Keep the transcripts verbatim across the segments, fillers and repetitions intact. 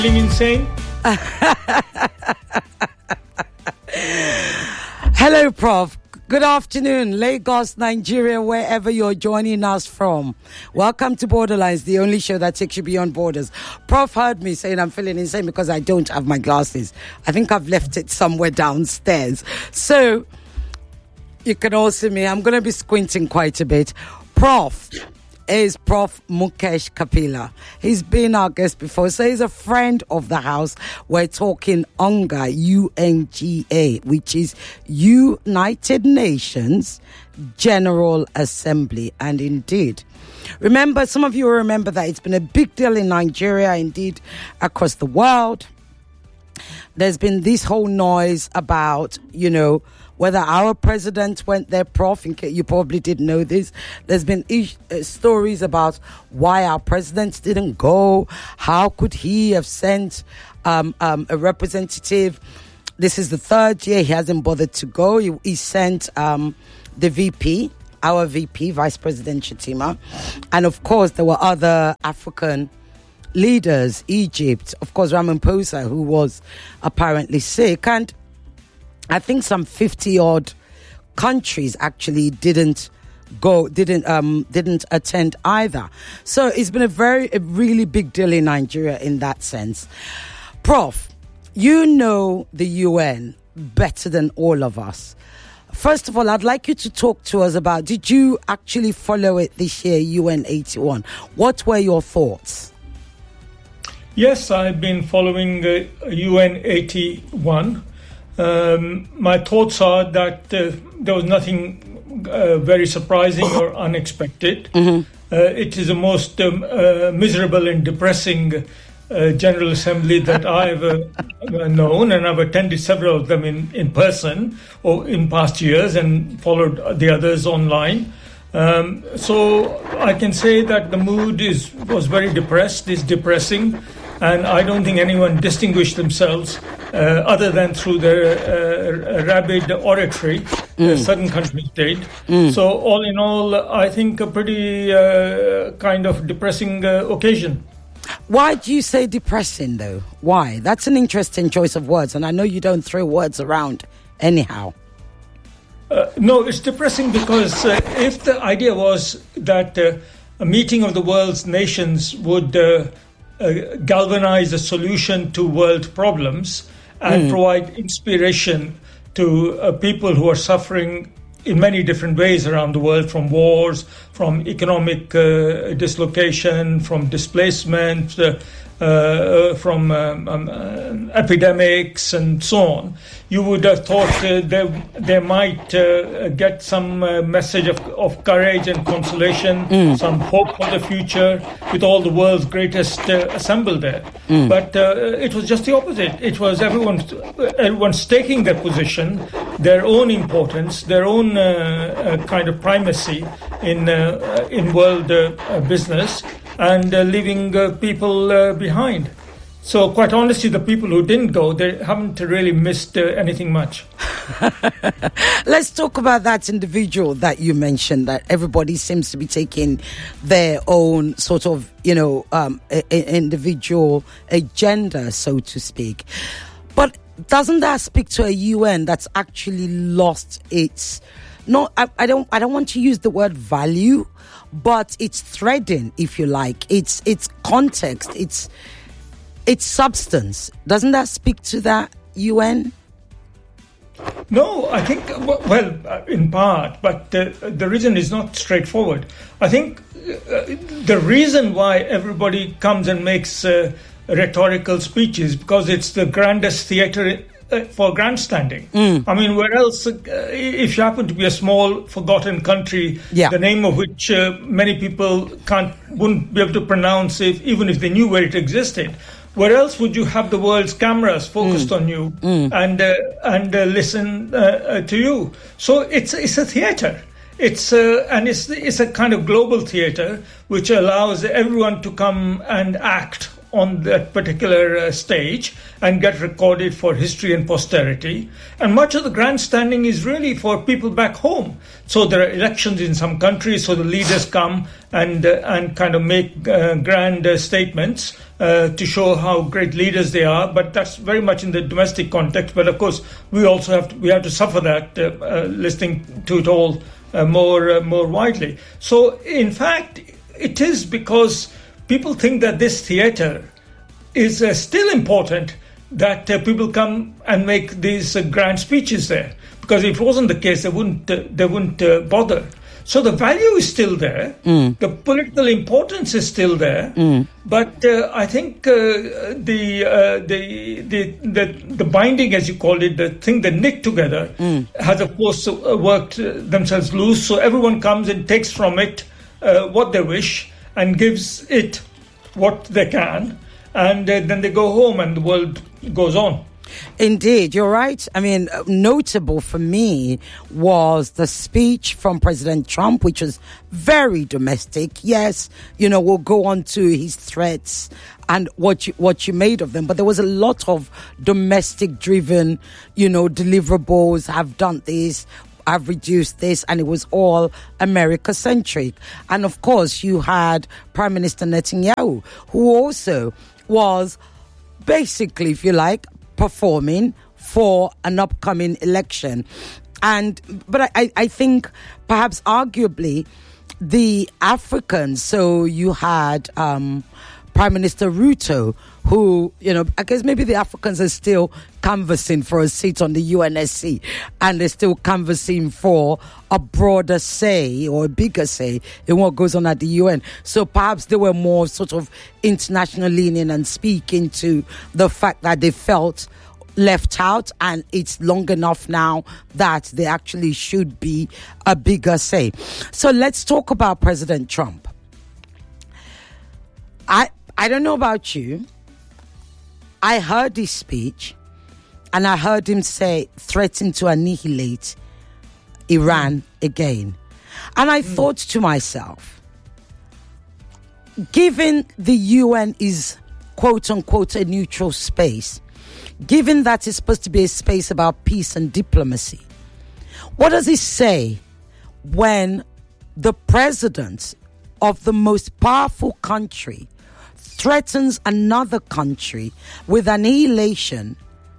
Insane. Hello, Prof. Good afternoon, Lagos, Nigeria, wherever you're joining us from. Welcome to Borderlines, the only show that takes you beyond borders. Prof heard me saying I'm feeling insane because I don't have my glasses. I think I've left it somewhere downstairs. So, you can all see me. I'm going to be squinting quite a bit. Prof is Prof Mukesh Kapila. He's been our guest before, so he's a friend of the house. We're talking UNGA, U N G A, which is United Nations General Assembly. And indeed, remember, some of you will remember that it's been a big deal in Nigeria, indeed across the world. There's been this whole noise about, you know, whether our president went there, Prof, in case you probably didn't know this. There's been ish, uh, stories about why our president didn't go. How could he have sent um, um, a representative? This is the third year he hasn't bothered to go. He, he sent um, the V P, our V P, Vice President Shettima. And of course, there were other African leaders, Egypt, of course, Ramaphosa, who was apparently sick. And I think some fifty odd countries actually didn't go, didn't um, didn't attend either. So it's been a very, a really big deal in Nigeria in that sense. Prof, you know the U N better than all of us. First of all, I'd like you to talk to us about, did you actually follow it this year, U N eighty-one? What were your thoughts? Yes, I've been following uh, U N eighty-one. Um, my thoughts are that uh, there was nothing uh, very surprising or unexpected. Mm-hmm. Uh, it is the most um, uh, miserable and depressing uh, General Assembly that I've uh, known, and I've attended several of them in, in person or in past years and followed the others online. Um, so I can say that the mood is was very depressed, is depressing, and I don't think anyone distinguished themselves uh, other than through their uh, rabid oratory, mm. uh, certain countries did. Mm. So all in all, I think a pretty uh, kind of depressing uh, occasion. Why do you say depressing, though? Why? That's an interesting choice of words, and I know you don't throw words around anyhow. Uh, no, it's depressing because uh, if the idea was that uh, a meeting of the world's nations would uh, uh, galvanize a solution to world problems and mm. provide inspiration to uh, people who are suffering in many different ways around the world, from wars, from economic uh, dislocation, from displacement, uh, uh, from um, um, uh, epidemics and so on, you would have thought uh, they, they might uh, get some uh, message of, of courage and consolation, mm. some hope for the future, with all the world's greatest uh, assembled there. Mm. But uh, it was just the opposite. It was everyone, everyone's taking their position, their own importance, their own uh, uh, kind of primacy in uh, in world uh, business, and uh, leaving uh, people uh, behind. So quite honestly, the people who didn't go, they haven't really missed uh, anything much. Let's talk about that individual that you mentioned, that everybody seems to be taking their own sort of, you know, um, a, a individual agenda, so to speak. But doesn't that speak to a U N that's actually lost its, no, I, I don't, I don't want to use the word value, but it's threading, if you like, it's, it's context, it's, its substance. Doesn't that speak to that U N? No, I think, well, in part, but uh, the reason is not straightforward. I think uh, the reason why everybody comes and makes uh, rhetorical speeches because it's the grandest theatre uh, for grandstanding. Mm. I mean, where else, uh, if you happen to be a small, forgotten country, yeah. the name of which uh, many people can't, wouldn't be able to pronounce if, even if they knew where it existed, where else would you have the world's cameras focused mm. on you mm. and uh, and uh, listen uh, uh, to you? So it's it's a theatre. It's uh, and it's it's a kind of global theatre which allows everyone to come and act on that particular uh, stage and get recorded for history and posterity. And much of the grandstanding is really for people back home. So there are elections in some countries, so the leaders come and uh, and kind of make uh, grand uh, statements uh, to show how great leaders they are. But that's very much in the domestic context. But of course, we also have to, we have to suffer that uh, uh, listening to it all uh, more uh, more widely. So in fact, it is because people think that this theatre is uh, still important that uh, people come and make these uh, grand speeches there. Because if it wasn't the case, they wouldn't uh, they wouldn't uh, bother. So the value is still there. Mm. The political importance is still there. Mm. But uh, I think uh, the, uh, the the the the binding, as you called it, the thing that knit together, mm. has of course uh, worked uh, themselves loose. So everyone comes and takes from it uh, what they wish and gives it what they can, and uh, then they go home and the world goes on. Indeed, you're right. I mean, notable for me was the speech from President Trump, which was very domestic. Yes, you know, we'll go on to his threats and what you, what you made of them. But there was a lot of domestic-driven, you know, deliverables, have done this, I've reduced this, and it was all America-centric. And of course, you had Prime Minister Netanyahu, who also was basically, if you like, performing for an upcoming election. And but I, I think perhaps arguably the Africans, so you had um, Prime Minister Ruto, who, you know, I guess maybe the Africans are still canvassing for a seat on the U N S C, and they're still canvassing for a broader say or a bigger say in what goes on at the U N. So perhaps they were more sort of international leaning and speaking to the fact that they felt left out, and it's long enough now that they actually should be a bigger say. So let's talk about President Trump. I I don't know about you. I heard his speech, and I heard him say, threaten to annihilate Iran again. And I mm. thought to myself, given the U N is quote-unquote a neutral space, given that it's supposed to be a space about peace and diplomacy, what does it say when the president of the most powerful country threatens another country with annihilation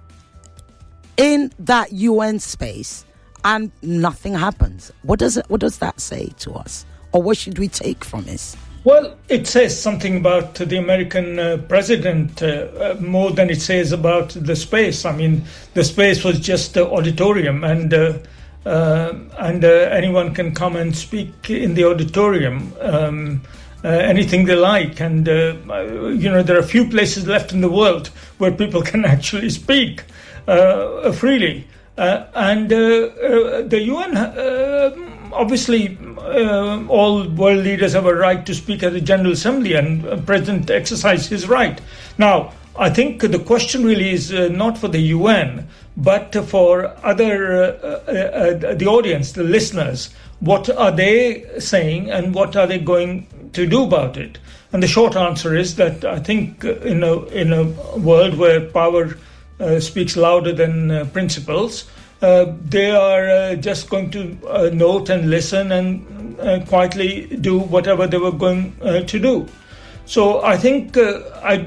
in that U N space and nothing happens? What does it, what does that say to us? Or what should we take from this? Well, it says something about the American uh, president uh, uh, more than it says about the space. I mean, the space was just the auditorium, and uh, uh, and uh, anyone can come and speak in the auditorium, um, uh, anything they like. And, uh, you know, there are few places left in the world where people can actually speak uh, freely. Uh, and uh, uh, the U N, uh, obviously, uh, all world leaders have a right to speak at the General Assembly, and the President exercised his right. Now, I think the question really is uh, not for the U N, but for other, uh, uh, uh, the audience, the listeners. What are they saying, and what are they going to do about it? And the short answer is that I think in a, in a world where power Uh, speaks louder than uh, principles, uh, they are uh, just going to uh, note and listen and uh, quietly do whatever they were going uh, to do. So I think uh, I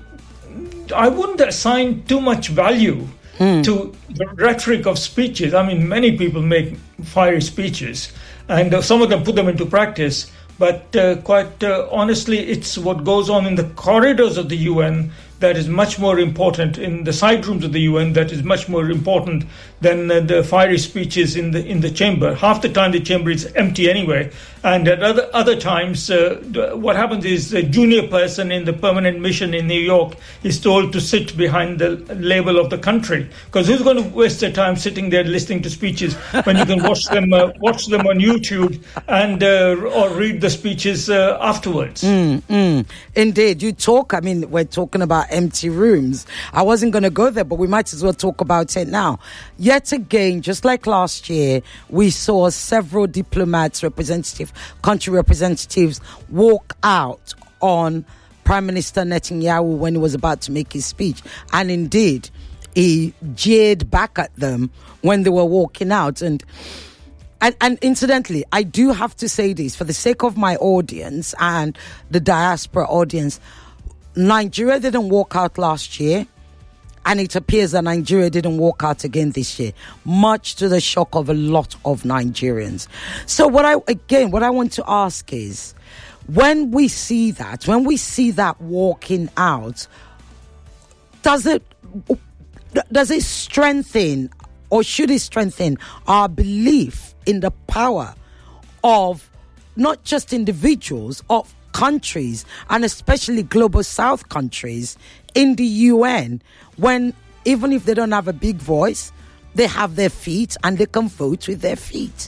I wouldn't assign too much value mm. to the rhetoric of speeches. I mean, many people make fiery speeches, and uh, some of them put them into practice. But uh, quite uh, honestly, it's what goes on in the corridors of the U N that is much more important, in the side rooms of the U N that is much more important than uh, the fiery speeches in the in the chamber. Half the time the chamber is empty anyway, and at other other times uh, what happens is a junior person in the permanent mission in New York is told to sit behind the label of the country, because who's going to waste their time sitting there listening to speeches when you can watch them uh, watch them on YouTube and uh, or read the speeches uh, afterwards. Mm, mm. Indeed, you talk. I mean, we're talking about empty rooms. I wasn't going to go there, but we might as well talk about it now. Yet again, just like last year, we saw several diplomats, representative, country representatives walk out on Prime Minister Netanyahu when he was about to make his speech. And indeed, he jeered back at them when they were walking out. And, and, and incidentally, I do have to say this for the sake of my audience and the diaspora audience. Nigeria didn't walk out last year. And it appears that Nigeria didn't walk out again this year, much to the shock of a lot of Nigerians. So what I, again, what I want to ask is, when we see that, when we see that walking out, does it, does it strengthen or should it strengthen our belief in the power of not just individuals, of countries, and especially global South countries in the U N, when even if they don't have a big voice, they have their feet and they can vote with their feet?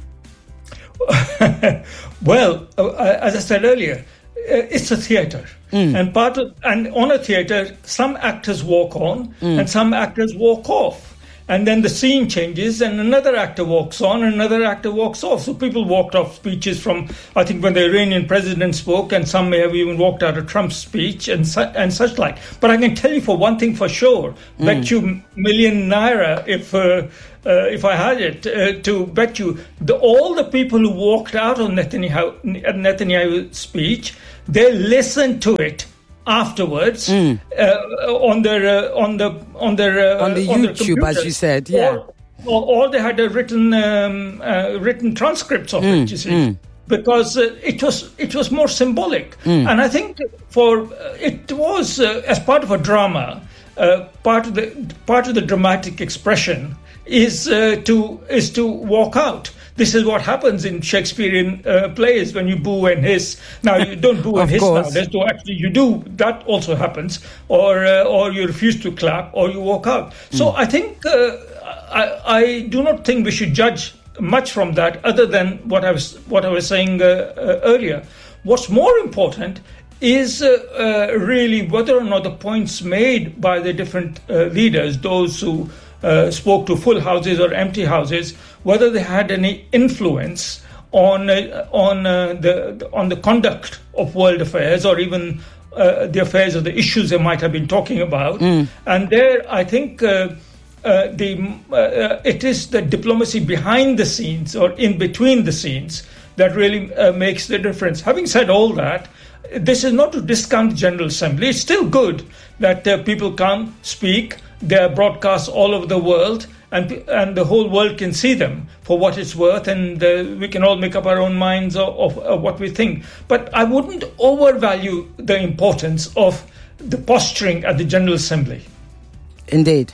Well, uh, as I said earlier, uh, it's a theatre. Mm. And part of, and on a theatre, some actors walk on mm. and some actors walk off. And then the scene changes and another actor walks on and another actor walks off. So people walked off speeches from, I think, when the Iranian president spoke, and some may have even walked out of Trump's speech and su- and such like. But I can tell you for one thing for sure, mm. bet you million naira if uh, uh, if I had it, uh, to bet you the, all the people who walked out on Netanyahu, Netanyahu's speech, they listened to it afterwards mm. uh, on their uh, on the on their uh, on the on YouTube, as you said, yeah. Or, or, or they had a written um, uh, written transcripts of mm. it, you see, mm. because uh, it was it was more symbolic, mm. and I think for uh, it was uh, as part of a drama, uh, part of the part of the dramatic expression is uh, to is to walk out. This is what happens in Shakespearean uh, plays when you boo and hiss. Now, you don't boo and hiss nowadays, though actually you do. That also happens. Or uh, or you refuse to clap or you walk out. Mm. So I think, uh, I, I do not think we should judge much from that other than what I was, what I was saying uh, uh, earlier. What's more important is uh, uh, really whether or not the points made by the different uh, leaders, those who uh, spoke to full houses or empty houses, whether they had any influence on uh, on uh, the on the conduct of world affairs or even uh, the affairs of the issues they might have been talking about. Mm. And there, I think uh, uh, the uh, it is the diplomacy behind the scenes or in between the scenes that really uh, makes the difference. Having said all that, this is not to discount the General Assembly. It's still good that uh, people come, speak. They're broadcast all over the world, and and the whole world can see them for what it's worth, and uh, we can all make up our own minds of, of, of what we think. But I wouldn't overvalue the importance of the posturing at the General Assembly. Indeed.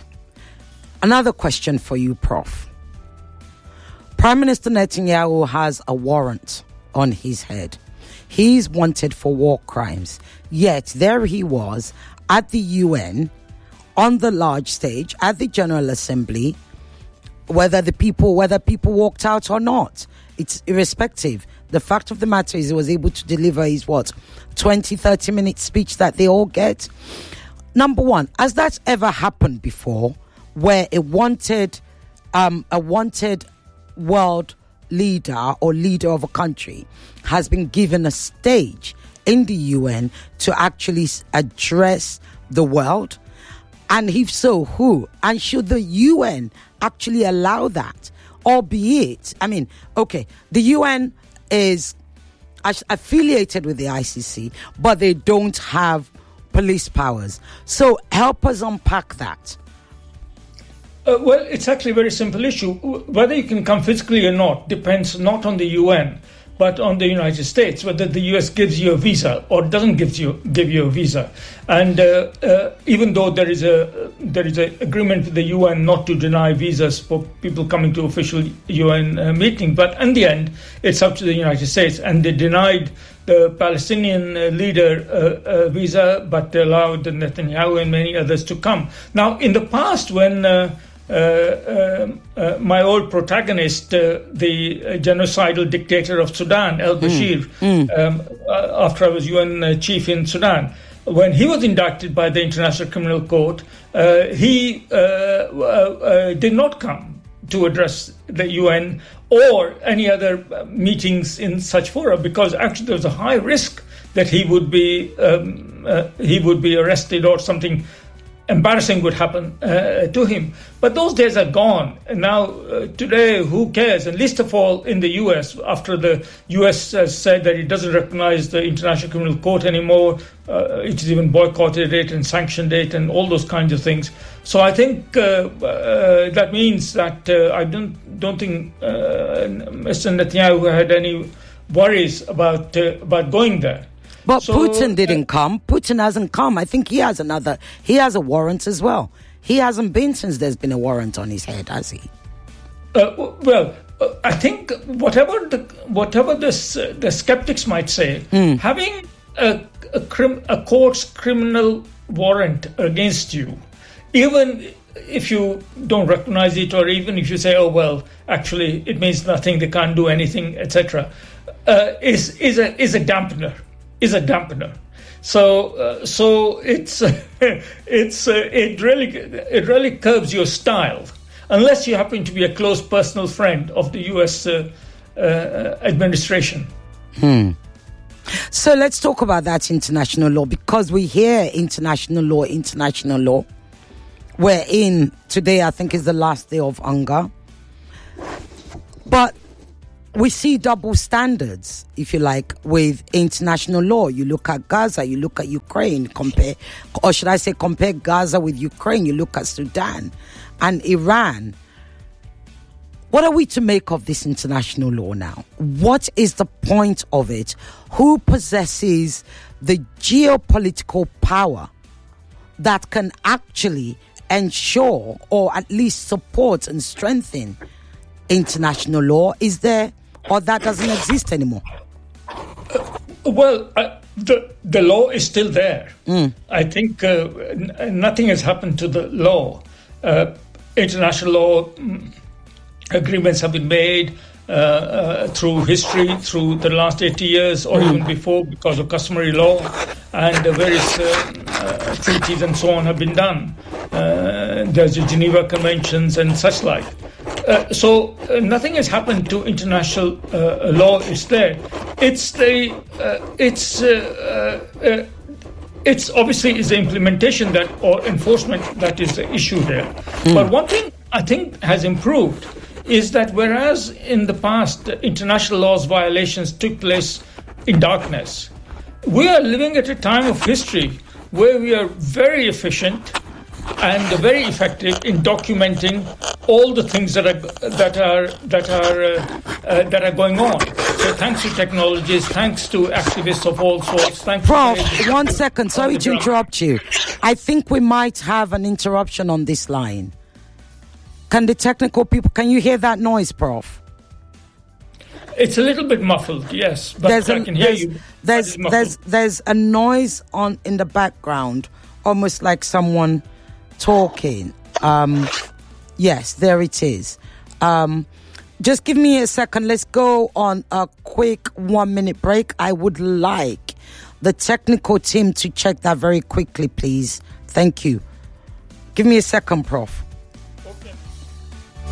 Another question for you, Professor Prime Minister Netanyahu has a warrant on his head. He's wanted for war crimes. Yet there he was at the U N, on the large stage, at the General Assembly, whether the people, whether people walked out or not. It's irrespective. The fact of the matter is he was able to deliver his, what, twenty, thirty minute speech that they all get. Number one, has that ever happened before, where a wanted, um, a wanted world leader or leader of a country has been given a stage in the U N to actually address the world? And if so, who? And should the U N actually allow that? Albeit, I mean, okay, the U N is affiliated with the I C C, but they don't have police powers. So help us unpack that. Uh, well, it's actually a very simple issue. Whether you can come physically or not depends not on the U N, but on the United States, whether the U S gives you a visa or doesn't give you give you a visa. And uh, uh, even though there is a there is an agreement with the U N not to deny visas for people coming to official U N uh, meeting, but in the end, it's up to the United States. And they denied the Palestinian uh, leader uh, uh, visa, but they allowed Netanyahu and many others to come. Now, in the past, when uh, Uh, uh, uh, my old protagonist, uh, the uh, genocidal dictator of Sudan, al-Bashir, mm. Mm. Um, uh, after I was U N uh, chief in Sudan, when he was indicted by the International Criminal Court, uh, he uh, uh, uh, did not come to address the U N or any other meetings in such fora, because actually there was a high risk that he would be um, uh, he would be arrested or something embarrassing would happen uh, to him. But those days are gone. And now, uh, today, who cares? And least of all in the U S, after the U S has said that it doesn't recognize the International Criminal Court anymore, uh, it has even boycotted it and sanctioned it and all those kinds of things. So I think uh, uh, that means that uh, I don't don't think uh, Mister Netanyahu had any worries about uh, about going there. But so, Putin didn't uh, come. Putin hasn't come. I think he has another. He has a warrant as well. He hasn't been since there's been a warrant on his head, has he? Uh, well, uh, I think whatever the whatever this, uh, the skeptics might say, mm. having a a, crim, a court's criminal warrant against you, even if you don't recognize it, or even if you say, "Oh well, actually it means nothing, they can't do anything," et cetera, uh, is is a is a dampener. Is a dampener, so uh, so it's uh, it's uh, it really it really curbs your style, unless you happen to be a close personal friend of the U S uh, uh, administration. Hmm. So let's talk about that international law, because we hear international law, international law. We're in today. I think is the last day of hunger, but we see double standards, if you like, with international law. You look at Gaza, you look at Ukraine, compare, or should I say compare Gaza with Ukraine, you look at Sudan and Iran. What are we to make of this international law now? What is the point of it? Who possesses the geopolitical power that can actually ensure or at least support and strengthen international law? Is there, or that doesn't exist anymore? Uh, well, uh, the the law is still there. Mm. I think uh, n- nothing has happened to the law. Uh, international law mm, agreements have been made uh, uh, through history, through the last eighty years, or mm. even before, because of customary law, and uh, various uh, uh, treaties and so on have been done. Uh, there's the Geneva Conventions and such like. Uh, so uh, nothing has happened to international uh, law. It's there. It's the uh, it's uh, uh, uh, it's obviously is the implementation that or enforcement that is the issue there. Mm. But one thing I think has improved is that whereas in the past international law's violations took place in darkness, we are living at a time of history where we are very efficient and very effective in documenting all the things that are that are that are uh, uh, that are going on. So, thanks to technologies, thanks to activists of all sorts. Thanks Prof, to one second. Sorry to interrupt you. I think we might have an interruption on this line. Can the technical people? Can you hear that noise, Prof? It's a little bit muffled, yes, but there's I a, can hear there's, you. There's there's there's a noise on in the background, almost like someone talking. Um, yes, there it is. Um, just give me a second. Let's go on a quick one minute break. I would like the technical team to check that very quickly, please. Thank you. Give me a second, Prof.